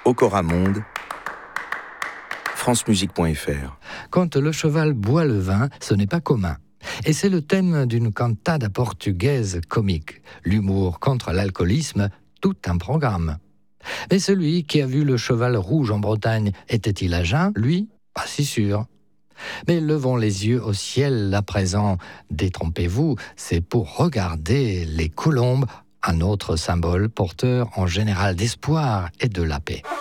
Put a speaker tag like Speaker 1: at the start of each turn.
Speaker 1: Ocoramonde, francemusique.fr.
Speaker 2: Quand le cheval boit le vin, ce n'est pas commun. Et c'est le thème d'une cantada portugaise comique. L'humour contre l'alcoolisme, tout un programme. Mais celui qui a vu le cheval rouge en Bretagne, était-il à jeun? Lui, pas si sûr. Mais levons les yeux au ciel à présent. Détrompez-vous, c'est pour regarder les colombes, un autre symbole porteur en général d'espoir et de la paix.